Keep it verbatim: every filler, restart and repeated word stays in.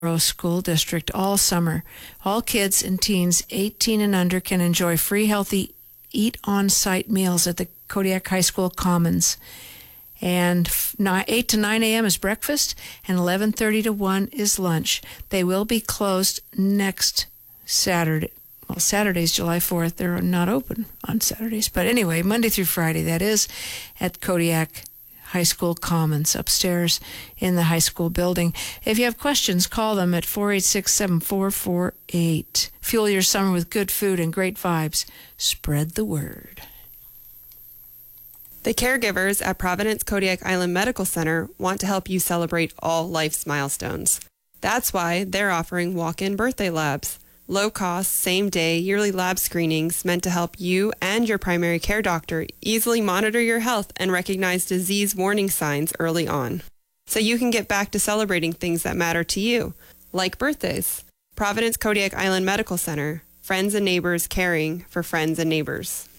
School District all summer. All kids and teens eighteen and under can enjoy free, healthy, eat-on-site meals at the Kodiak High School Commons. And eight to nine a.m. is breakfast, and eleven thirty to one is lunch. They will be closed next Saturday. Well, Saturday's July fourth. They're not open on Saturdays. But anyway, Monday through Friday, that is, at Kodiak High School Commons, upstairs in the high school building. If you have questions, call them at four eight six, seven four four eight. Fuel your summer with good food and great vibes. Spread the word. The caregivers at Providence Kodiak Island Medical Center want to help you celebrate all life's milestones. That's why they're offering walk-in birthday labs. Low-cost, same-day, yearly lab screenings meant to help you and your primary care doctor easily monitor your health and recognize disease warning signs early on, so you can get back to celebrating things that matter to you, like birthdays. Providence Kodiak Island Medical Center, friends and neighbors caring for friends and neighbors.